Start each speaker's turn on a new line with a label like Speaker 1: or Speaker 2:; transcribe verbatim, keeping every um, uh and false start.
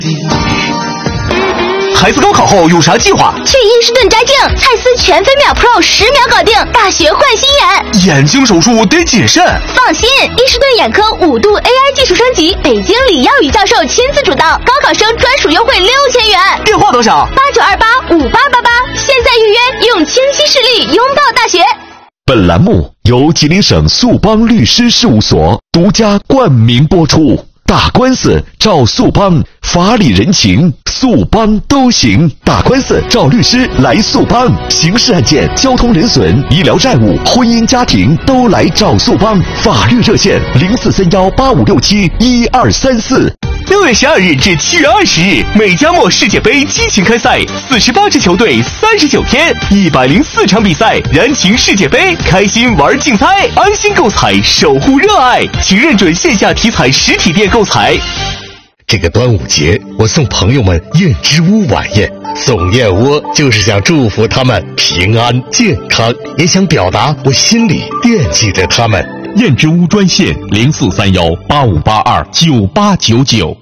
Speaker 1: 孩子高考后有啥计划？
Speaker 2: 去伊士顿摘镜，蔡司全飞秒 Pro 十秒搞定，大学换新眼。
Speaker 1: 眼睛手术得谨慎。
Speaker 2: 放心，伊士顿眼科五度 A I 技术升级，北京李耀宇教授亲自主导，高考生专属优惠六千元。
Speaker 1: 电话多少？
Speaker 2: 八九二八五八八八，现在预约，用清晰视力拥抱大学。
Speaker 3: 本栏目由吉林省速邦律师事务所独家冠名播出。打官司找速邦，法理人情速邦都行。打官司找律师来速邦，刑事案件、交通人损、医疗债务、婚姻家庭都来找速邦。法律热线零四三幺八五六七一二三四。
Speaker 1: 六月十二日至七月二十日，美加墨世界杯激情开赛，四十八支球队，三十九天，一百零四场比赛，燃情世界杯，开心玩竞猜，安心购彩，守护热爱，请认准线下体彩实体店购彩。
Speaker 4: 这个端午节，我送朋友们燕之屋晚宴，送燕窝就是想祝福他们平安健康，也想表达我心里惦记着他们。
Speaker 5: 燕之屋专线零四三幺八五八二九八九九。